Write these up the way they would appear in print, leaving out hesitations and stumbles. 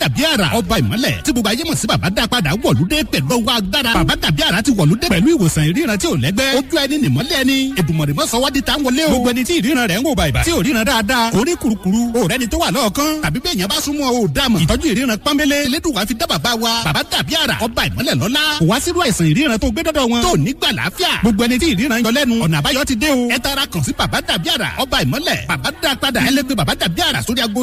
dàbí àrà ọba ìmọ́lẹ̀ tí gbogbo ayé mọ̀ sí bàbá dá padà wọ̀lúdé pẹ̀lú ọwọ́ agbára. bàbá dàbí àrà ti wọ̀lúdé pẹ̀lú ìwòsàn ìríran tí ò lẹ́gbẹ́. ojú ẹni nìmọ́lẹ̀ ẹni Èdùmàrè mọ́ sọ wá di tá ń wọlé o. gbogbo ẹni tí ìríran rẹ̀ ń wò bàìbà tí ò ríran dáadáa orí kurukuru òrẹ́ ni tó wà lọ́ọ̀kan tàbí bẹ́ẹ̀ yẹn bá súnmọ́ o dàmọ̀. ìtọ́jú ìríran pọ́nbélé elédùnwá fi dá bàbá wa bàbá dàbí àrà ọba ìmọ́lẹ̀ lọ́lá. kò wá sírú àìsàn ìríran tó gbé dọ́dọ̀ wọn tó nígbà láàfíà. gbogbo ẹni tí ìríran yọ lẹ́nu ọ̀nà àbáyọ ti dé o. ẹ tara kàn sí bàbá dàbí àrà ọba ìmọ́lẹ̀ bàbá dá padà ẹ lè pe bàbá dàbí àrà sórí ago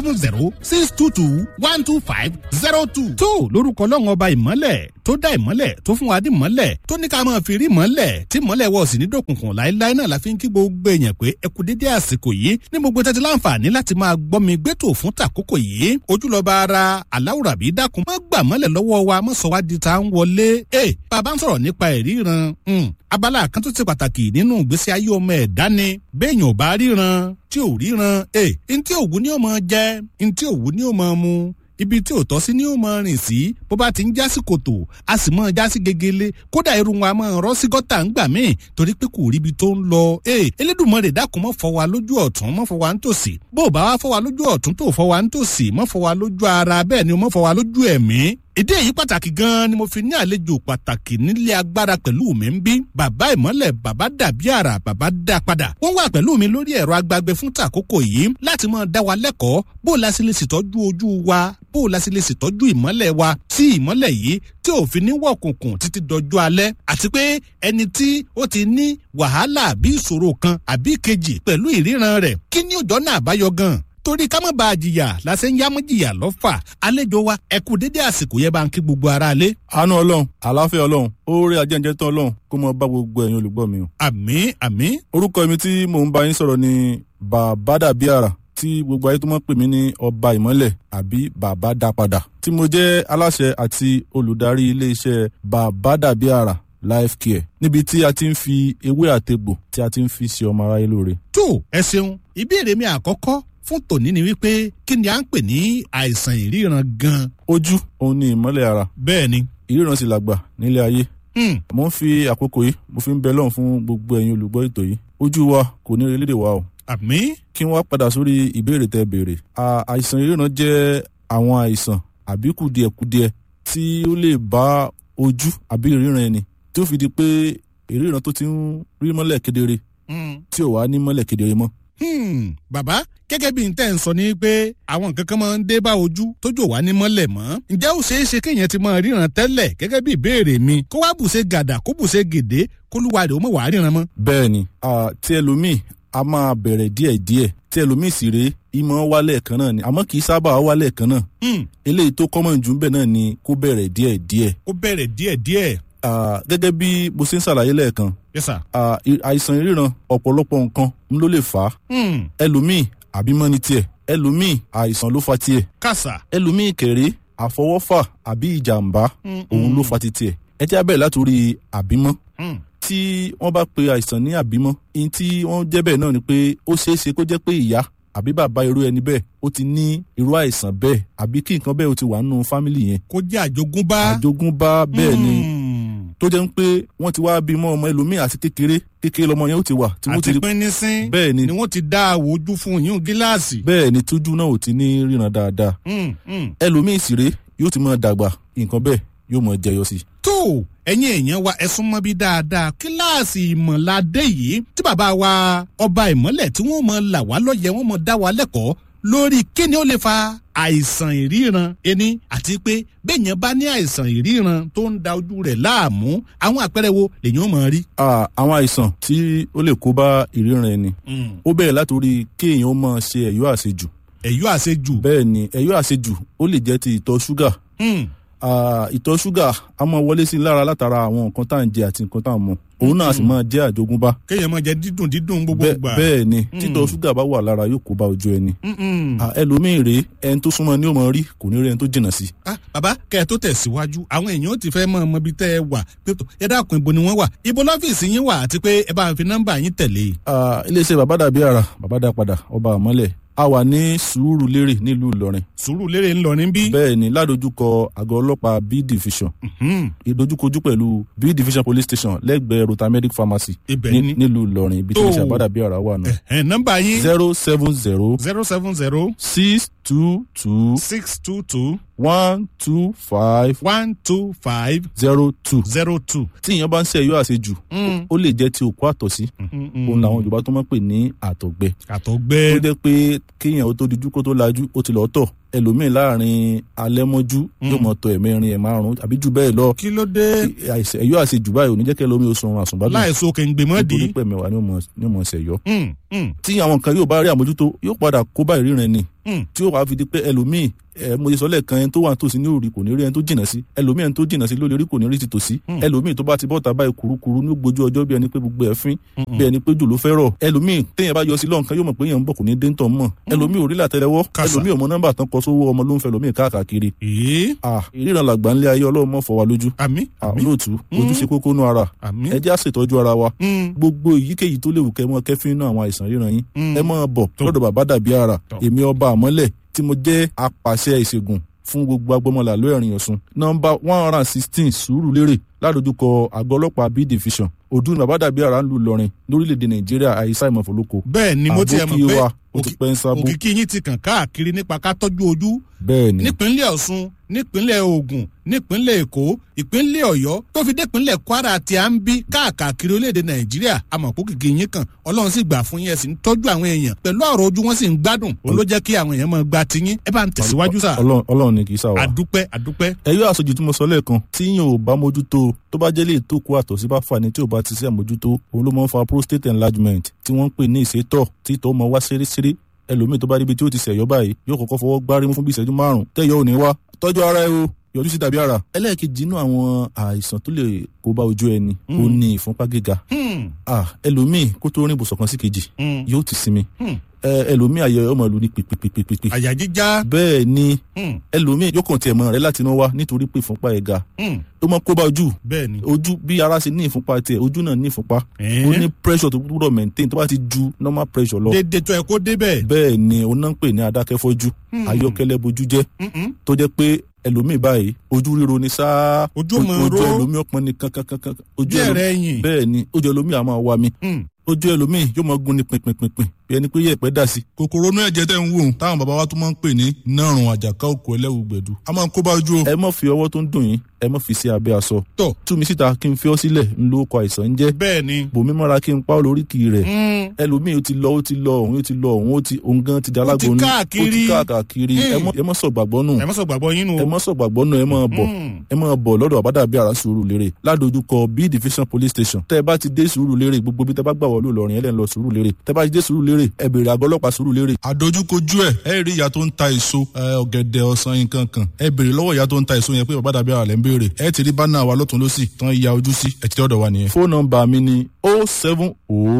070-622-12502. tó lórúkọ Ọlọ́run ọba ìmọ́lẹ̀ tó dá ìmọ́lẹ̀ tó fún wa ní ìmọ́lẹ̀ tó ní ká máa fi rí ìmọ́lẹ̀ tí ìmọ́lẹ̀ wọ̀ sí ní dòkùnkùn láéláé náà la fi ń kí gbogbo èèyàn pé ẹ kú dédé àsìkò yìí ní gbogbo tẹ́tí láǹfààní láti máa gbọ́ mi gbẹ́tò fún tàkókò yìí ojúlọ́ba ara aláwùrà bí dákun má gbà mọ́lẹ̀ lọ́wọ́ wa má sọ wá di ta ń wọlé bàbá ń sọ̀rọ̀ nípa ìríran abala kan tó ti pàtàkì nínú ìgbésí ayé ọmọ ẹ̀dá ni béèyàn ò bá ríran tí ò ríran ntí òwú ni ó máa jẹ ntí òwú ni ó máa mu ibi tí ò tọ́ sí ni ó máa rìn sí bó bá ti ń já sí kòtò a sì máa já sí gegele kódà irun wa máa rọ́ sí gọ́tà ń gbà míì torí pé kò ríbi tó ń lọ. Elédùmarè dákun mọ́ fọ́ wa lójú ọ̀tún mọ́ fọ́ wa ń tòsì bó o bá wá fọ́ wa lójú ọ̀tún tó fọ́ wa ń tòsì mọ́ fọ́ wa lójú ara bẹ́ẹ̀ ni mọ́ fọ́ wa lójú ẹ̀mí. ìdí èyí pàtàkì gan-an ni mo fi ní àlejò pàtàkì nílé agbára pẹ̀lú mi ń bí bàbá ìmọ́lẹ̀ bàbá dàbí àrà bàbá dá padà wọ́n wà pẹ̀lú mi lórí ẹ̀rọ agbágbé fún tàkókò yìí láti máa dá wa lẹ́kọ̀ọ́ bó o la sì lè ṣètọ́jú ojú wa bó o la sì lè ṣètọ́jú ìmọ́lẹ̀ wa tí ìmọ́lẹ̀ yìí tí ò fi ní wọ̀kùnkùn títí dọjú alẹ́ àti pé ẹni tí ó ti ní wàhálà àbí ìṣòro kan àbí kejì pẹ̀lú ìríran rẹ̀ kí ni ọjọ́ náà àbáyọ gan-an torí ká má bàa jìyà lásán yá mọ́ jìyà lọ́fà àlejò wa ẹ kú dédé àsìkò yẹn bá ń kí gbogbo ara lé. àánú Ọlọ́run àlàáfíà Ọlọ́run oore ajẹ́njẹ́ tán Ọlọ́run kó mọ bá gbogbo ẹ̀yin olùgbọ́ mi o. àmín àmín. orúkọ mi tí mò ń bá yín sọ̀rọ̀ ni bàbá dàbí àrà tí gbogbo ayé tó mọ̀ pè mí ní ọba ìmọ́lẹ̀ àbí bàbá dá padà tí mo jẹ́ aláṣẹ àti olùdarí iléeṣẹ́ bàbá dàbí àrà life care níbi tí a ti ń fi ewé àtegbò tí a ti ń fi ṣe ọmọ aráyé lóore. tó ẹ ṣeun ìbéèrè mi àkọ́kọ́ fún tòní ni wípé kí ni à ń pè ní àìsàn ìríran gan. ojú òun ni ìmọ́lẹ̀ ara. bẹ́ẹ̀ ni. ìríran sì làgbà nílé ayé. mo ń fi àkókò yìí mo fi ń bẹ lọ́hùn fún gbogbo ẹ̀yin olùgbọ́ ètò yìí ojú wa kò ní orílẹ̀-èdè wa o. àmín. kí wọ́n padà sórí ìbéèrè tẹ́ béèrè. àìsàn ìríran jẹ́ àwọn àìsàn àbí kùdìẹ̀kudiẹ tí ó lè bá ojú àbí ìríran ẹni tí ó fi di pé ìríran tó ti ń rí mọ́lẹ̀ kedere tí ò wá ní mọ́lẹ̀ kedere mọ́. Bàbá gẹ́gẹ́ bí n tẹ́ ń sọ ní pé àwọn nǹkan kan máa ń dé bá ojú tójú wá ní mọ́lẹ̀ mọ́. ǹjẹ́ ó ṣeé ṣe kéèyàn ti máa ríran tẹ́lẹ̀ gẹ́gẹ́ bí ìbéèrè mi kó wá bùṣe gàdà kó bùṣe gèdè kó lúwa rẹ̀ ó mọ̀ wá ríran mọ́. bẹ́ẹ̀ni tí ẹlòmíì a máa bẹ̀rẹ̀ díẹ̀díẹ̀ tí ẹlòmíì sì rèé ìmọ̀ wálẹ̀ kan náà ni àmọ́ kì í sábà wálẹ̀ kan náà. eléyìí tó kọ́mọ̀ jù bẹ́ẹ̀ náà ni kó bẹ̀rẹ̀ díẹ̀díẹ̀. kó bẹ̀rẹ̀ díẹ̀díẹ̀. gẹ́gẹ́ bí mo ṣe ń ṣàlàyé lẹ́ẹ̀kan. Yes sir. àìsàn ìríran ọ̀pọ̀lọpọ̀ nǹkan ló lè fà á. ẹlòmíì àbímọ́ ni tiẹ̀ ẹlòmíì àìsàn ló fa tiẹ̀. kàṣà. ẹlòmíì kéré àfọwọ́fà àbí ìjàmbá òun ló fa ti tiẹ̀. ẹ jẹ́ á bẹ̀rẹ̀ látòrí àbímọ́. tí wọ́n bá pe àìsàn ní àbímọ́ ihun tí wọ́n jẹ́ bẹ́ẹ̀ náà ni pé ó ṣeé ṣe kó jẹ́ pé ìyá àbí bàbá irú ẹni bẹ́ẹ̀ ó ti ní irú àìsàn bẹ́ẹ̀ àbí kí nǹkan bẹ́ẹ̀ ó ti wà nínú fámìlì yẹn. kó jẹ́ àjogúnbá. àjogúnbá bẹ́ẹ̀ ni tó jẹ́ ń pé wọ́n ti wá bímọ ọmọ ẹlòmíì àti kékeré lọmọ yẹn ó ti wà. àti pínínsín bẹ́ẹ̀ ni wọ́n ti dá àwọ̀ ojú fún yín gíláàsì. bẹ́ẹ̀ ni tójú náà ò ti ní ríran dáadáa. ẹlòmíì sì rèé yóò ti máa dàgbà nǹkan bẹ́ẹ̀ yóò máa jẹyọ sí. tó ẹ̀yin èèyàn wa ẹ súnmọ́ bí dáadáa kíláàsì ìmọ̀ládé yìí tí bàbá wa ọba ìmọ́lẹ̀ tí wọ́n mọ̀ là wá lọ́yẹ̀ wọ́n mọ̀ dá wa lẹ́kọ̀ọ́ lórí kíni ó lè fa àìsàn ìríran ẹni àti pé bẹ́ẹ̀yàn bá ní àìsàn ìríran tó ń da ojú rẹ̀ láàmú àwọn àpẹẹrẹ wo lèyàn ó máa rí. àwọn àìsàn tí ó lè kó bá ìríran ẹni ó bẹ̀rẹ̀ látòrí kéèyàn ó máa ṣe ẹ̀yọ́ àṣejù. ẹ̀yọ́ àṣejù. bẹ́ẹ̀ ni ẹ̀yọ́ àṣejù ó lè jẹ́ ti ìtọ̀ ṣúgà. ìtọ̀ ṣúgà á máa wọlé sí i lára látara àwọn nǹkan tá à ń jẹ àti nǹkan tá à ń mu òun náà sì máa jẹ́ àjogúnbá. kéèyàn máa jẹ dídùn gbogbo ìgbà. bẹ́ẹ̀ ni títọ̀ ṣúgà bá wà lára yóò kó bá ojú ẹni. ẹlòmíì rèé ẹni tó súnmọ́ ni ó máa rí kò ní rí ẹni tó jìnnà sí. bàbá kẹ́ ẹ tó tẹ̀síwájú àwọn èèyàn ó ti fẹ́ mọ ibi tẹ́ ẹ wà pé ẹ dákun ibo ni wọ́n wà ibo lọ́fíìsì yín wà àti pé ẹ bá fi nọ́mbà yín tẹ̀lé. iléeṣẹ́ bàbá dàbí àrà bàbá dá padà ọba àmọ́lẹ̀ a wà ní Sùúrùlérè nílùú Ìlọrin. Sùúrùlérè ńlọrin bí. bẹ́ẹ̀ ni ládojúkọ àgọ́ ọlọ́pàá B division. ìdojúkojú pẹ̀lú B division police station lẹ́gbẹ̀ẹ́ Rotamedic pharmacy nílùú Ìlọrin ibi tí iléeṣẹ́ bàbá dàbí àrà wà náà. nọ́mbà yín. 070. 070. 62 622 622 125 125 02. tí èèyàn bá ń ṣe ẹ̀yọ́ àṣejù ó lè jẹ́ ti òkú àtọ̀sí òun làwọn Yorùbá tó máa ń pè ní àtọ̀gbẹ. àtọ̀gbẹ ó jẹ́ pé kéèyàn ó tó dijú kó tó lajú ó ti lọ́ọ́ tọ̀ ẹlòmíín láàrin alẹ́ mọ́jú yóò mọ̀ tọ̀ ẹ̀mẹ́rin ẹ̀5 àbí jù bẹ́ẹ̀ lọ. kí ló dé. ẹ̀yọ́ àṣejù báyìí ò ní jẹ́ kẹ́ lómi oṣù ọ̀run àsùnbádùn. láìsọ kèǹgbè mọ́ di. nítorí pẹ̀mẹ́wàá ni ó mọ̀ ṣẹ̀yọ́. tí àwọn kan yóò bá rí àmójútó yóò padà kó bá ìríran ni tí ó wàá fi di pé ẹlòmíín mo ṣe sọ lẹ́ẹ̀kan ẹni tó wà nítòsí ní òrì kò ní rí ẹni tó jìnnà sí ẹlòmíín ẹni tó jìnnà sí ló lè rí kò ní rí ti tòsí ẹlòmíín tó bá ti bọ́ta báyìí kurukuru ní gbójú ọjọ́ bí ẹni pé gbogbo ẹ̀ fín bí ẹni pé jù ló fẹ́ rọ̀ ẹlòmíín téèyàn bá yọ sí lọ́nkàn yóò mọ̀ pé èèyàn ń bọ̀ kò ní dé ń tọ̀ mọ̀ ẹlòmíín ò rí làtẹ́lẹwọ́ ẹlòmíín ò mọ nọ́mbà tán kọ sówó ọmọ ló ń fẹ́ lòmíín káàkiri. ìríran làgbà ńlẹ̀ ayé Ọlọ́run mọ̀ fọ́ wa lójú. lóòtú ojú ṣe kókó nú ara ẹ jẹ́ á ṣètọ́jú ara wa gbogbo èyíkéyìí tó léwu kẹ́ mọ́ kẹ́fín náà àwọn àìsàn ríran yín ẹ máa bọ̀ lọ́dọ̀ bàbá dàbí ara èmi ọba àmọ́lẹ̀ tí mo jẹ́ apàṣẹ ìṣègùn fún gbogbo agbọmọlà lóẹ̀rìn Ọ̀ṣun nọ́mbà 116 Sùúrùlérè ládojúkọ àgọ́ ọlọ́pàá B division Òdú ní bàbá dàbí ara ń lu Ìlọrin lórílẹ̀‐èdè Nàìjíríà àìsàn ìmọ̀fọ́lọ́kọ. bẹ́ẹ̀ ni mo ti ẹ̀ mọ̀ pé òkìkí yín ti kàn káàkiri nípa ká tọ́jú ojú. bẹ́ẹ̀ ni nípínlẹ̀ Ọ̀ṣun nípínlẹ̀ Ògùn nípínlẹ̀ Èkó ìpínlẹ̀ Ọ̀yọ́ tó fi dépínlẹ̀ Kwara àti àǹbí káàkiri orílẹ̀‐èdè Nàìjíríà àmọ́ òkìkí yín kan Ọlọ́run sì gbà fún yín ẹ sì ń tọ́jú àwọn èèyàn pẹ̀lú ọ̀rọ̀ ojú wọn sì ń gbádùn òun ló jẹ́ kí àwọn èèyàn máa gba tiyín ẹ bá ń tẹ̀síwájú sà. Ọlọ́run ni kì í sà wá. àdúpẹ́. ẹ̀yọ́ àṣejù tí mo sọ lẹ́ẹ̀kan tí yín ò bá mójútó tó bá jẹ́ lè tó kó àtọ̀sí bá fà ní tí ò bá ti sí àmójútó òun ló máa ń fa prostate enlargement tí wọ́n ń pè ní ìsétọ̀ tí ìtọ̀ máa wá ṣeréṣeré ẹlòmíì tó bá ríbi tí ó ti ṣẹ̀yọ́ báyìí yóò kọ́kọ́ fọwọ́ gbárí mú fún bí ìṣẹ́jú 5 tẹ́yọ̀ ò ní wá tọ́jú ara ẹ o yọjú sí dàbí ara. ẹlẹ́ẹ̀kejì inú àwọn àìsàn tó lè kó bá ojú ẹni ó ní ìfúnpá gíga ẹlòmíì kó tó rìn ibùsọ̀ kan sí kejì yóò ti sinmi ẹlòmíì àyẹ̀ ọmọ ìlú ní pèpèpèpè. àyà jíjá. bẹ́ẹ̀ ni ẹlòmíì yóò kàn tiẹ̀ mọ́ rẹ̀ láti inú wá nítorí pé ìfúnpá ẹ̀ ga ó mọ kó bá ojú. bẹ́ẹ̀ ni ojú bí ara ṣe ní ìfúnpá tiẹ̀ ojú náà ní ìfúnpá ó ní pressure tó gbúdọ̀ maintain tó bá ti ju normal pressure lọ. dédé tó ẹ kó débẹ̀. bẹ́ẹ̀ ni òun náà ń pè ní adákẹ́fọ́jú ayọ́kẹ́lẹ́ bojú jẹ́ tó jẹ́ pé ẹlòmíì báyìí ojú ríro ni sáá ojú ẹlòmíì ọpọ́n ni kankankankan ojú ẹlòmíì bẹ́ẹ̀ ni ojú ẹlòmíì á máa wá mi ojú ẹlòmíì yóò máa gún ní pinpinpinpin bí ẹni pé yẹ̀pẹ̀ dà sí. kòkòrò inú ẹ̀jẹ̀ tẹ̀ ń wò táwọn bàbá wa tún máa ń pè ní nárùn àjàká òkú ẹlẹ́wù gbẹ̀dú a máa ń kó bá ojú o. ẹ má fi ọwọ́ tó ń dùn yín ẹ má fi sí abẹ́ aṣọ. tọ́ tú mi síta kí n fi ọ́ sílẹ̀ ń lo ọkọ̀ àìsàn ń jẹ́. bẹ́ẹ̀ ni. bòmí mọ́ra kí n pa ọ́ lóríkì rẹ̀. ẹlòmíì ó ti lọ òun gan ti dalágbó ní. ó ti káàkiri ẹ má sọ gbàgbọ́ nù. ẹ má sọ gbàgbọ́ yín nù. ẹ má sọ gbàgbọ́ nù ẹ má bọ̀ lọ́dọ̀ àbádàbí ara Sùúrùlérè ládojúkọ B division police station. tẹ́ ẹ bá ti dé Sùúrùlérè gbogbo bí tẹ́ bá gbà wọlé Ìlọrin ẹ lẹ́ ń lọ Sùúrùlérè tẹ́ bá ti dé Sùúrùlérè ẹ béèrè àgọ́ ọlọ́pàá Sùúrùlérè. àdójúkojú ẹ rí ìyá tó ń ta èso ọ̀gẹ̀dẹ̀ ọ̀sán nǹkan kan ẹ béèrè lọ́wọ́ ìyá tó ń ta èso yẹn pé àbádàbí ara lẹ́ ń béèrè ẹ ti rí bánà wa lọ́tún lọ́sì tán ya ojú sí ẹ ti dọ́dọ̀ wa nìyẹn. fóònù nọ́mbà mi ni 070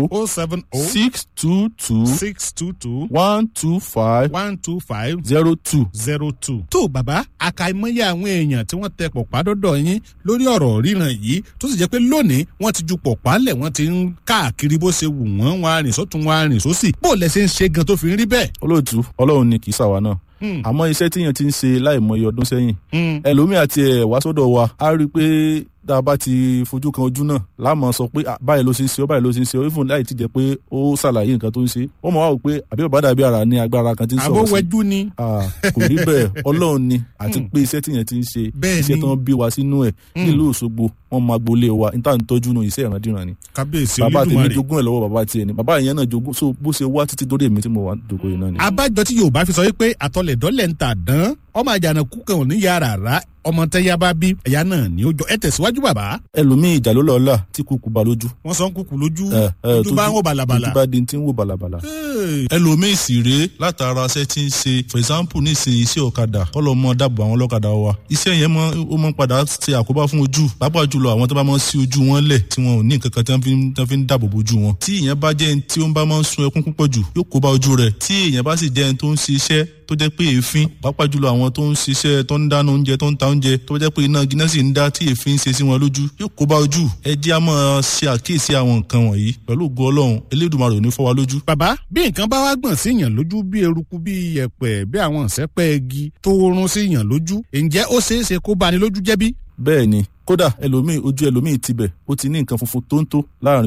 622 622 125 125 02. 02. tó bàbá àkàìmọye àwọn èèyàn tí wọ́n tẹ pọ̀pá dọ́dọ̀ yín lórí ọ̀rọ̀ ríran yìí tó sì jẹ́ pé lónìí wọ́n ti ju pọ̀pá lẹ̀ wọ́n ti ń káàkiri bó ṣe wù wọ́n wọn arìn sọ́tún wọn arìn sósì bó lẹ ṣe ń ṣe gan tó fi ń rí bẹ́ẹ̀. olóòtú Ọlọ́run ni kì í ṣàwa náà àmọ́ iṣẹ́ tíyàn ti ń ṣe láìmọye ọdún sẹ́yìn ẹlòmíì àti ẹ̀ wá sọ́dọ̀ wa á rí i pé tá a bá ti fojú kan ojú náà láàmú sọ pé báyìí ló ṣe ń ṣe ọ́ báyìí ló ṣe ń ṣe ọ́ ìfún láì ti jẹ́ pé ó ṣàlàyé nǹkan tó ń ṣe ó mọ̀ wá wò pé àbí bàbá dàbí ara ní agbára kan tí ń sọ̀rọ̀ sí. àbówẹ́jú ni. kò rí bẹ́ẹ̀ Ọlọ́run ni àti pé iṣẹ́ tíyàn ti ń ṣe iṣẹ́ tó ń bí wa sínú ẹ̀ nílùú Òṣogbo wọn máa gbolé wa níta ń tọ́jú nù iṣẹ́ ìrandíran ni. kábíyèsí bàbá Olódùmarè. tèmi jogún ẹ̀ lọ́wọ́ bàbá tiẹ̀ ni bàbá yẹn náà jogún so bó ṣe wá títí dórí èmi tí mo wà dòkó yìí náà ni. abájọ tí Yorùbá fi sọ wípé àtọlẹ̀dọ́lẹ̀ ń tà dán ọmọ àjànàkú kan ò ní yára rà ọmọ tẹ́yà bá bí ẹ̀yà náà ní ó jọ ẹ tẹ̀síwájú bàbá. ẹlòmíì ìjà ló lọ́ọ́lá tí kúkú ba lójú. wọ́n sọ ń kúkú lójú ojú bá ń wò bàlàbàlà. ojú bá di ti ń wò bàlàbàlà. ẹlòmíì sì rèé látara iṣẹ́ tí ń ṣe for example nísìnyí iṣẹ́ ọ̀kadà kọ́lọ́ mọ́ dáàbò àwọn ọlọ́kadà wa iṣẹ́ yẹn ó mọ́ padà ṣe àkóbá fún ojú pàápàá jùlọ àwọn tó bá mọ́ sí ojú wọn lẹ̀ tí wọn ò ní nǹkan kan tí wọ́n fi ń dáàbò bojú wọn. tí èèyàn bá jẹ́ ẹni tí ó ń bá máa ń sun ẹkún púpọ̀ jù yóò kó bá ojú rẹ̀ tí èèyàn bá sì jẹ́ ẹni tó ń ṣiṣẹ́ tó jẹ́ pé èéfín pàápàá jùlọ àwọn tó ń ṣiṣẹ́ tó ń dáná oúnjẹ tó ń ta oúnjẹ tó jẹ́ pé iná gíná sì ń dá tí èéfín ń ṣe sí wọn lójú yóò kó bá ojú. ẹ jẹ́ á máa ṣe àkíyèsí àwọn nǹkan wọ̀nyí pẹ̀lú ògo Ọlọ́run Elédùmarè ò ní fọ́ wa lójú. bàbá bí nǹkan bá wá gbọ̀n sí yàn lójú bí eruku bí yẹ̀pẹ̀ bí àwọn ìṣẹ́pẹ́ igi tó rún sí yàn lójú ǹjẹ́ ó ṣeé ṣe kó bani lójú jẹ́ bí? bẹ́ẹ̀ ni kódà ojú ẹlòmíì tibẹ̀ ó ti ní nǹkan funfun tó ń tó láàrin ojú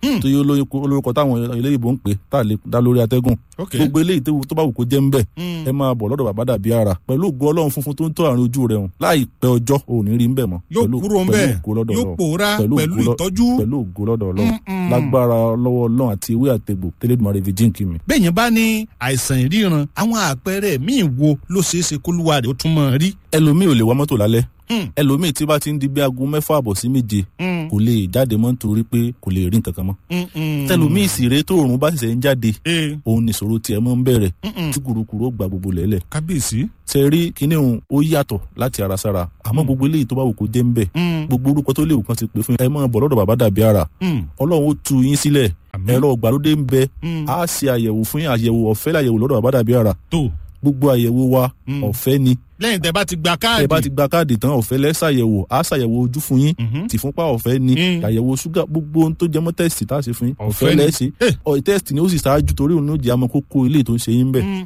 tó yẹ olórúkọ táwọn eléyìnbó ń pè tá a lè dá lórí atẹ́gùn gbogbo eléyìí tó bá wù kó jẹ́ ń bẹ̀ ẹ máa bọ̀ lọ́dọ̀ bàbá dàbí ara pẹ̀lú ògo Ọlọ́run funfun tó ń tọ́ àrùn ojú rẹ̀ hùn láìpẹ́ ọjọ́ ò ní rí ń bẹ̀ mọ́ yóò kúrò ń bẹ̀ yóò pòórá pẹ̀lú ìtọ́jú pẹ̀lú ògo lọ́dọ̀ Ọlọ́run lágbára lọ́wọ́ Ọlọ́run àti ewé àtegbò tẹ́lẹ̀dùmarè fi jíǹkì mi. bẹ́ẹ̀ yẹn bá ní àìsàn ìríran àwọn àpẹẹrẹ míì wo ló ṣeé ṣe kólúwa rẹ̀ ó tún mọ̀ rí. ẹlòmíì ò lè wa mọ́tò lálẹ́ ẹlòmíì tí bá ti ń di bí aago 6:30 sí 7 kò lè jáde mọ́ nítorí pé kò lè rí nǹkan kan mọ́. tẹlòmíì sì rèé tó òòrùn bá ṣẹ̀ṣẹ̀ ń jáde òun nìṣòro tiẹ̀ mọ́ ń bẹ̀rẹ̀ tí kùrukùru ó gba gbogbo lẹ́lẹ̀. kábíyèsí. ṣe rí kinní òun ó yàtọ̀ láti ara sára àmọ́ gbogbo eléyìí tó bá wù kó jẹ́ ń bẹ̀ gbogbo orúkọ tó léwu kan ti pè fún ẹ máa bọ̀ lọ́dọ̀ bàbá dàbí ara Ọlọ́run ó tu yín sílẹ̀ ẹ̀rọ ìgbàlódé ń bẹ á ṣe àyẹ̀wò fún yín àyẹ̀wò ọ̀fẹ́ láyẹ̀wò lọ́dọ̀ bàbá dàbí ara gbogbo àyẹ̀wò wa ọ̀fẹ́ ni. lẹ́yìn tẹ́ bá ti gba káàdì. tẹ́ bá ti gba káàdì tán ọ̀fẹ́ lẹ́sàyẹ̀wò á ṣàyẹ̀wò ojú fún yín tìfúnpá ọ̀fẹ́ ni àyẹ̀wò ṣúgà gbogbo ohun tó jẹmọ́ tẹ́sítì tá a ṣe fún yín ọ̀fẹ́ lẹ́sẹ̀ tẹ́sítì ni ó sì ṣáájú torí òun ló jẹ́ àmọ́ kókó ilé tó ń ṣe yín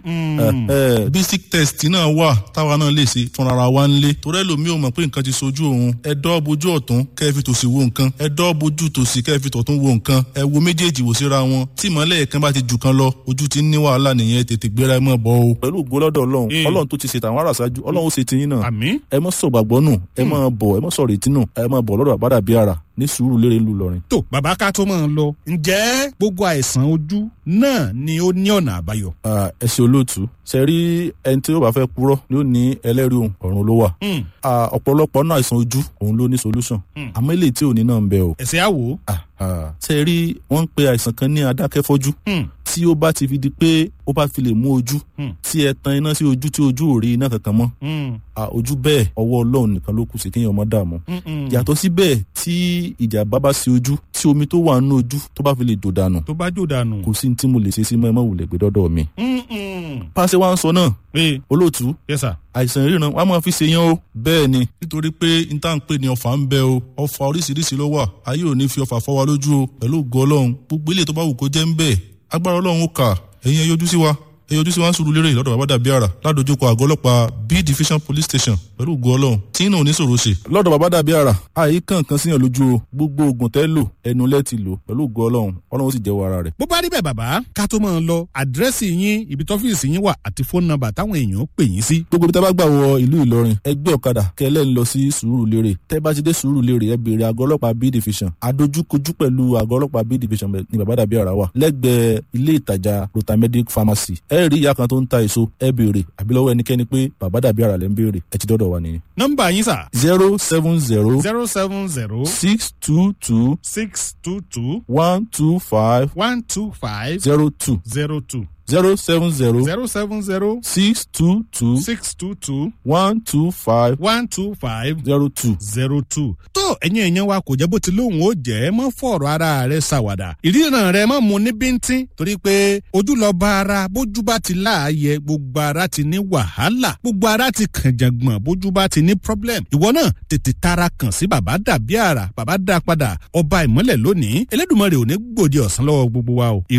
bẹ̀. basic test náà wà táwa náà lè ṣe fúnra wa ń lé torí ẹlòmíì ò mọ̀ pé nǹkan ti sojú òun ẹ dọ́ bojú ọ̀tún kẹ́ ẹ fi tòsì wo nǹkan ẹ dọ́ bojú tòsì kẹ́ ẹ fi tọ̀tún wo nǹkan ẹ wo méjèèjì wò síra wọn tí ìmọ̀lẹ̀ kan bá ti jù kan lọ ojú ti ní wàhálà nìyẹn tètè gbéra ẹ mọ̀ bọ́ o. pẹ̀lú ògo lọ́dọ̀ Ọlọ́run tó ti ṣètò àwọn àràṣájú Ọlọ́run ó ṣe tiyín náà àmín. ẹ mọ́ sọ gbàgbọ́ nù ẹ mọ́ bọ̀ ẹ mọ́ sọ retí nù ẹ mọ́ bọ̀ lọ́dọ̀ bàbá dàbí ara ní Sùúrùlérè ìlú Ìlọrin. tó bàbá ká tó máa ń lọ ǹjẹ́ gbogbo àìsàn ojú náà ni ó ní ọ̀nà àbáyọ. ẹ ṣe olóòtú ṣe rí ẹni tí ó bá fẹ́ purọ́ ni ó ní ẹlẹ́rìí òun ọ̀run ló wà. ọ̀pọ̀lọpọ̀ náà àìsàn ojú òun ló ní solution àmọ́ eléyìí tí ò ní náà ń bẹ o. ẹ̀sẹ̀ àwò. ṣe rí wọ́n ń pe àìsàn kan ní adákẹ́fọ́jú tí ó bá ti fi di pé ó bá fi lè mú ojú tí ẹ tan iná sí ojú tí ojú ò rí iná kankan mọ́ ojú bẹ́ẹ̀ ọwọ́ Ọlọ́run nìkan ló kù sí kéèyàn má dààmú. yàtọ̀ sí bẹ́ẹ̀ tí ìjàmbá bá sí ojú tí omi tó wà nínú ojú tó bá fi lè jò dànù. tó bá jò dànù. kò sí ní tí mo lè ṣe sí mọ́ ẹ má wulẹ̀ gbé dọ́dọ̀ mi. pàṣẹ wa ń sọ náà olóòtú àìsàn ìríran wa máa fi ṣe yán o. bẹ́ẹ̀ ni nítorí pé n tá n pè ní ọfà ń bẹ o ọfà oríṣiríṣi ló wà ayé ò ní fi ọfà fọ́ wa lójú o pẹ̀lú ògo Ọlọ́run gbogbo ilé tó bá wù kó jẹ́ ń bẹ̀ agbára Ọlọ́run ó kà ẹ̀yin ẹ yọjú sí wa ń Sùúrùlérè lọ́dọ̀ bàbá dàbí ara ládojúkọ àgọ́ ọlọ́pàá B division police station pẹ̀lú ògo Ọlọ́run tí iná ò ní ṣòro ṣe. lọ́dọ̀ bàbá dàbí ara àyè kankan síyàn lójú o gbogbo oògùn tẹ́ lò ẹnu lẹ́ ti lò pẹ̀lú ògo Ọlọ́run Ọlọ́run ó sì jẹ́wọ́ ara rẹ̀. bó bá rí bẹ́ẹ̀ bàbá ká tó máa lọ àdírẹ́sì yín ibi tọ́fíìsì yín wà àti fóònù nọ́mbà táwọn èèyàn pè yín sí. gbogbo ibi tá bá gbà wọ ìlú Ìlọrin ẹ gbé ọ̀kadà kẹlẹ́ ń lọ sí Sùúrùlérè tẹ́ bá ti dé Sùúrùlérè ẹ béèrè àgọ́ ọlọ́pàá B division adójúkojú pẹ̀lú àgọ́ ọlọ́pàá B division ní bàbá dàbí ara wà lẹ́gbẹ̀ẹ́ ilé ìtajà Rotamedic pharmacy ẹ rí ìyá kan tó ń ta èso ẹ béèrè àbí lọ́wọ́ ẹnikẹ́ni pé bàbá dàbí ara lẹ́ ń béèrè ẹ ti dọ́dọ̀ wa nìyẹn. nọ́mbà yín sà. 070 070 622 622 125 125 02 02 070 070 622 622 125 125 02 02. tó ẹ̀yin èèyàn wa kò jẹ́ bó ti lóhùn ó jẹ́ mọ́ fọ̀rọ̀ ara rẹ̀ ṣàwàdà ìríran rẹ̀ mọ́ mu ní bíntín torí pé ojú lọ bá ara bójú bá ti láàyè gbogbo ara ti ní wàhálà gbogbo ara ti kànjàngbọ̀n bójú bá ti ní problem ìwọ náà tètè tara kàn sí bàbá dàbí àrà bàbá dá padà ọba ìmọ́lẹ̀ lónìí Elédùmarè ò ní gbòde ọ̀sán lọ́wọ́ gbogbo wa o.